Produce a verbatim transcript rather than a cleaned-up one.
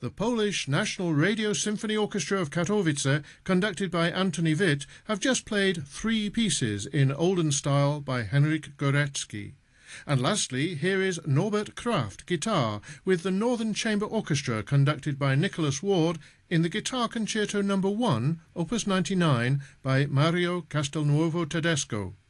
The Polish National Radio Symphony Orchestra of Katowice, conducted by Antoni Witt, have just played three pieces in olden style by Henryk Górecki. And lastly, here is Norbert Kraft, guitar, with the Northern Chamber Orchestra, conducted by Nicholas Ward, in the Guitar Concerto number one, opus ninety-nine, by Mario Castelnuovo Tedesco.